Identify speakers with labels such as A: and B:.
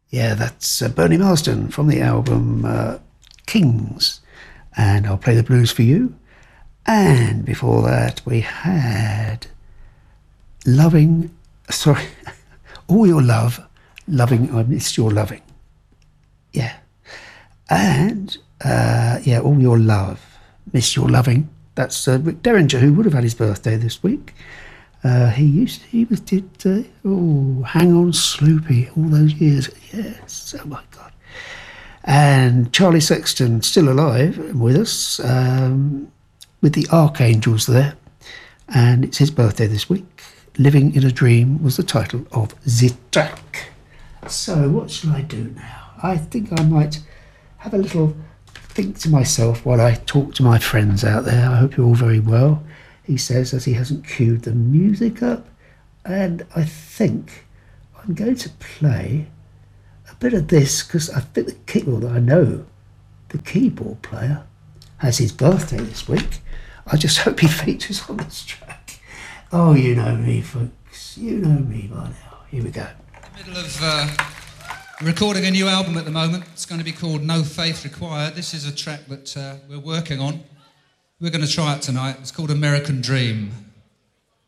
A: Yeah, that's Bernie Marsden from the album Kings. And I'll play the blues for you. And before that, we had All Your Love, Loving, I Missed Your Loving. Yeah. And, All Your Love, Miss Your Loving. That's Rick Derringer, who would have had his birthday this week. Hang On Sloopy, all those years. Yes, oh my God. And Charlie Sexton, still alive and with us, with the Archangels there. And it's his birthday this week. Living in a Dream was the title of the track. So what shall I do now? I think I might have a little think to myself while I talk to my friends out there. I hope you're all very well. He says, as he hasn't queued the music up. And I think I'm going to play a bit of this because I think I know the keyboard player has his birthday this week. I just hope he features on this track. Oh, you know me, folks. You know me by now. Here we go.
B: In the middle of recording a new album at the moment. It's going to be called No Faith Required. This is a track that we're working on. We're going to try it tonight. It's called American Dream.